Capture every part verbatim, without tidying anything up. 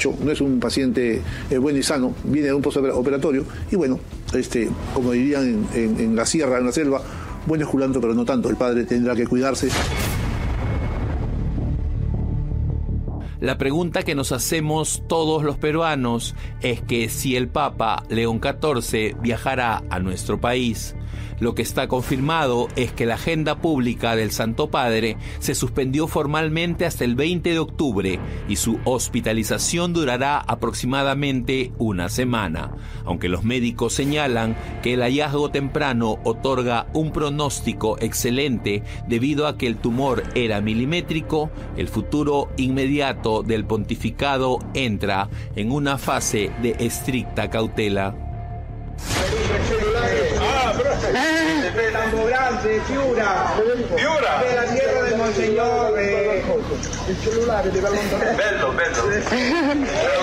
borracho, no es un paciente eh, bueno y sano, viene de un postoperatorio y bueno, este, como dirían en, en, en la sierra, en la selva, bueno es culantro, pero no tanto. El padre tendrá que cuidarse. La pregunta que nos hacemos todos los peruanos es que si el Papa León catorce viajará a nuestro país. Lo que está confirmado es que la agenda pública del Santo Padre se suspendió formalmente hasta el veinte de octubre y su hospitalización durará aproximadamente una semana. Aunque los médicos señalan que el hallazgo temprano otorga un pronóstico excelente debido a que el tumor era milimétrico, el futuro inmediato del pontificado entra en una fase de estricta cautela. De Campo Grande, Piura, Piura, de la Sierra del Monseñor. Eh. Il cellulare deve allontanare. Bello, bello.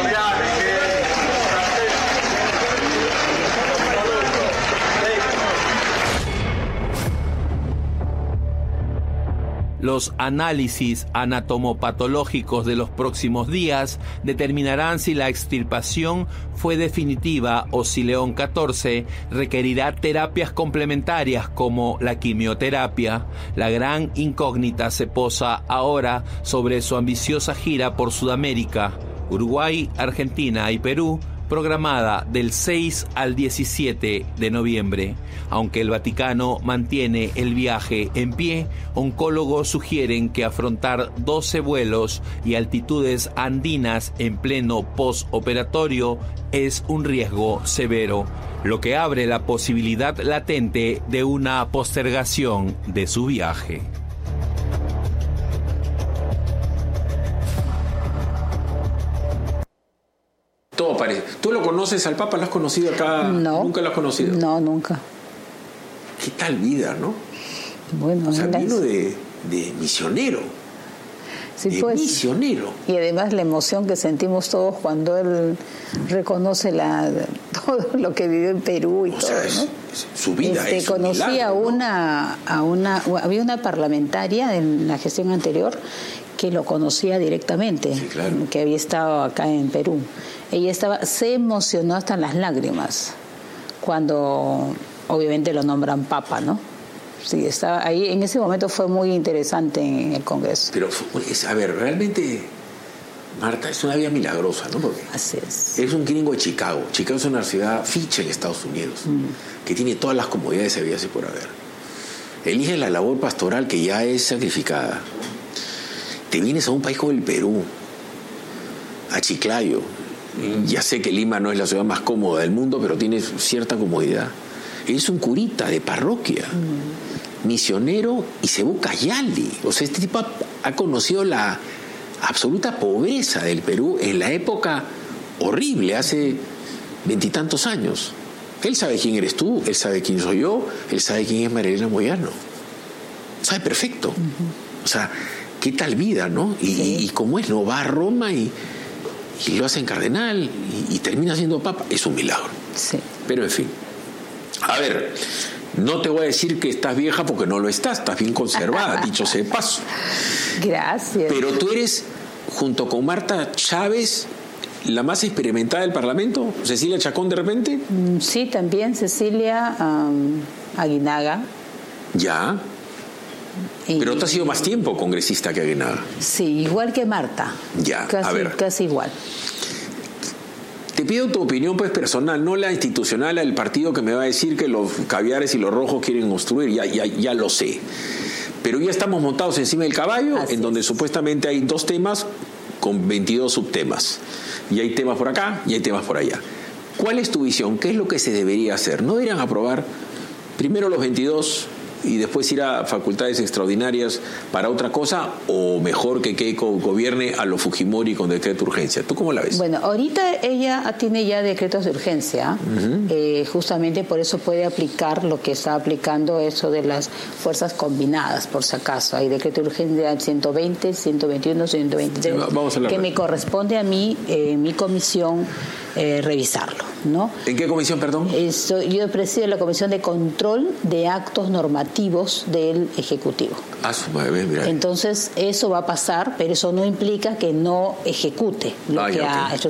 Los análisis anatomopatológicos de los próximos días determinarán si la extirpación fue definitiva o si León catorce requerirá terapias complementarias como la quimioterapia. La gran incógnita se posa ahora sobre su ambiciosa gira por Sudamérica, Uruguay, Argentina y Perú, programada del seis al diecisiete de noviembre. Aunque el Vaticano mantiene el viaje en pie, oncólogos sugieren que afrontar doce vuelos y altitudes andinas en pleno postoperatorio es un riesgo severo, lo que abre la posibilidad latente de una postergación de su viaje. Todo parece. ¿Tú lo conoces al Papa? ¿Lo has conocido acá? No. ¿Nunca lo has conocido? No, nunca. ¿Qué tal vida, no? Bueno, o sea, las... vino de, de misionero. Sí, de pues, misionero. Y además la emoción que sentimos todos cuando él reconoce la, todo lo que vivió en Perú y o todo, sea, es, ¿no? Es, su vida este, es un conocí milagro, a ¿no? una, a una, había una parlamentaria en la gestión anterior que lo conocía directamente, sí, claro. que había estado acá en Perú. Ella estaba, se emocionó hasta las lágrimas cuando obviamente lo nombran papa, ¿no? Sí, estaba ahí, en ese momento fue muy interesante en el Congreso. Pero, es, a ver, realmente, Marta, es una vida milagrosa, ¿no? Porque así es. Es un gringo de Chicago. Chicago es una ciudad ficha en Estados Unidos, mm. que tiene todas las comodidades habidas y por haber. Eliges la labor pastoral que ya es sacrificada. Te vienes a un país como el Perú, a Chiclayo. Ya sé que Lima no es la ciudad más cómoda del mundo, pero tiene cierta comodidad. Es un curita de parroquia, mm. misionero, y se busca Yaldi. O sea, este tipo ha, ha conocido la absoluta pobreza del Perú en la época horrible, hace veintitantos años. Él sabe quién eres tú, él sabe quién soy yo, él sabe quién es María Elena Moyano. Sabe perfecto. Uh-huh. O sea, qué tal vida, ¿no? Y, sí. y, y cómo es, ¿no? Va a Roma y, y lo hace en cardenal y, y termina siendo papa. Es un milagro. Sí. Pero en fin. A ver, no te voy a decir que estás vieja porque no lo estás, estás bien conservada, dicho sea de paso. Gracias. Pero tú eres, junto con Marta Chávez, la más experimentada del Parlamento. ¿Cecilia Chacón de repente? Sí, también Cecilia um, Aguinaga. Ya. Y... Pero tú has sido más tiempo congresista que Aguinaga. Sí, igual que Marta. Ya, casi, a ver. Casi igual. Te pido tu opinión pues personal, no la institucional del partido que me va a decir que los caviares y los rojos quieren construir, ya, ya, ya lo sé. Pero ya estamos montados encima del caballo, Así en donde es. supuestamente hay dos temas con veintidós subtemas. Y hay temas por acá y hay temas por allá. ¿Cuál es tu visión? ¿Qué es lo que se debería hacer? ¿No deberían aprobar primero los veintidós y después ir a facultades extraordinarias para otra cosa, o mejor que Keiko gobierne a lo Fujimori con decreto de urgencia? ¿Tú cómo la ves? Bueno, ahorita ella tiene ya decretos de urgencia, uh-huh. eh, justamente por eso puede aplicar lo que está aplicando eso de las fuerzas combinadas, por si acaso. Hay decreto de urgencia ciento veinte, ciento veintiuno, ciento veintitrés, Vamos a que me corresponde a mí, eh, mi comisión, eh, revisarlo, ¿no? ¿En qué comisión, perdón? Esto, yo presido la Comisión de Control de Actos Normativos del Ejecutivo. Ah, su madre, mira. Entonces, eso va a pasar, pero eso no implica que no ejecute lo ah, que ya, ha okay. hecho.